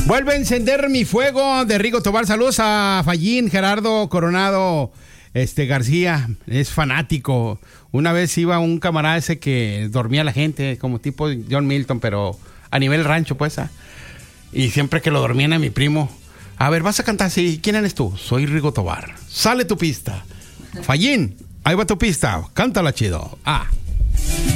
Vuelve a encender mi fuego de Rigo Tobar. Saludos a Fallín, Gerardo Coronado García. Es fanático. Una vez iba un camarada ese que dormía a la gente, como tipo John Milton, pero a nivel rancho, pues. Y siempre que lo dormían a mi primo. A ver, vas a cantar. Sí, ¿quién eres tú? Soy Rigo Tobar. Sale tu pista. Fallín, ahí va tu pista. Cántala chido.